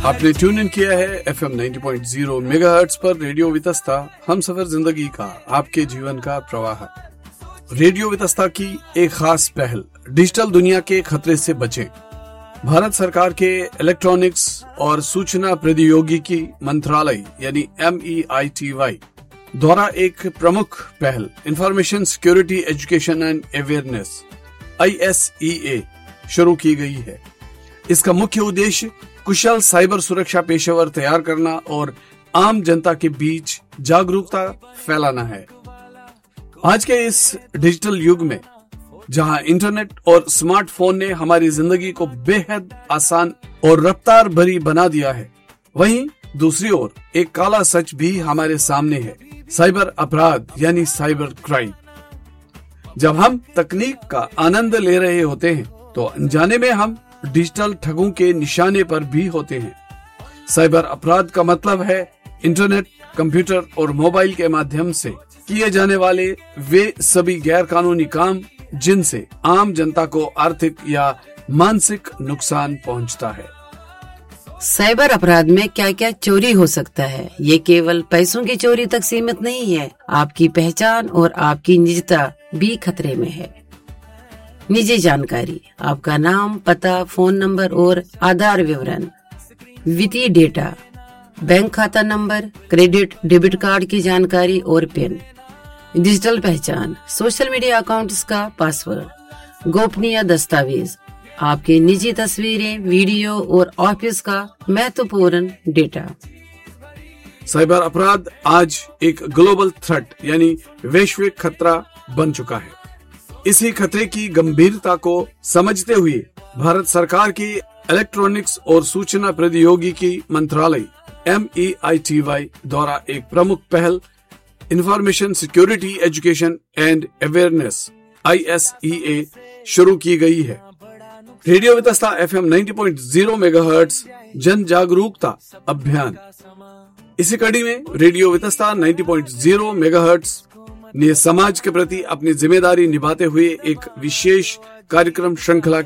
आपने tune in किया है FM 90.0 मेगाहर्ट्ज पर रेडियो वितस्ता, हम सफर जिंदगी का, आपके जीवन का प्रवाह। रेडियो वितस्ता की एक खास पहल, डिजिटल दुनिया के खतरे से बचें। भारत सरकार के इलेक्ट्रॉनिक्स और सूचना प्रौद्योगिकी मंत्रालय यानी MEITY द्वारा एक प्रमुख पहल information security education and awareness ISEA शुरू की गई है। इसका मुख्य उद्देश्य कुशल साइबर सुरक्षा पेशेवर तैयार करना और आम जनता के बीच जागरूकता फैलाना है। आज के इस डिजिटल युग में जहां इंटरनेट और स्मार्टफोन ने हमारी जिंदगी को बेहद आसान और रफ्तार भरी बना दिया है, वहीं दूसरी ओर एक काला सच भी हमारे सामने है, साइबर अपराध यानी साइबर क्राइम। जब हम तकनीक का आनंद ले रहे होते हैं तो अनजाने में हम डिजिटल ठगों के निशाने पर भी होते हैं। साइबर अपराध का मतलब है इंटरनेट, कंप्यूटर और मोबाइल के माध्यम से किए जाने वाले वे सभी गैर कानूनी काम जिनसे आम जनता को आर्थिक या मानसिक नुकसान पहुंचता है। साइबर अपराध में क्या क्या चोरी हो सकता है? ये केवल पैसों की चोरी तक सीमित नहीं है, आपकी पहचान और आपकी निजता भी खतरे में है। निजी जानकारी, आपका नाम, पता, फोन नंबर और आधार विवरण, वित्तीय डेटा, बैंक खाता नंबर, क्रेडिट डेबिट कार्ड की जानकारी और पिन, डिजिटल पहचान, सोशल मीडिया अकाउंट्स का पासवर्ड, गोपनीय दस्तावेज, आपकी निजी तस्वीरें, वीडियो और ऑफिस का महत्वपूर्ण डेटा। साइबर अपराध आज एक ग्लोबल थ्रेट यानी वैश्विक खतरा बन चुका है। इसी खतरे की गंभीरता को समझते हुए भारत सरकार की इलेक्ट्रॉनिक्स और सूचना प्रौद्योगिकी मंत्रालय MEITY द्वारा एक प्रमुख पहल information security education and awareness ISEA शुरू की गई है। रेडियो वितस्ता FM 90.0 मेगाहर्ट्ज जन जागरूकता अभियान। इसी कड़ी में रेडियो वितस्ता 90.0 मेगाहर्ट्ज ने समाज के प्रति अपनी जिम्मेदारी निभाते हुए एक विशेष कार्यक्रम श्रृंखला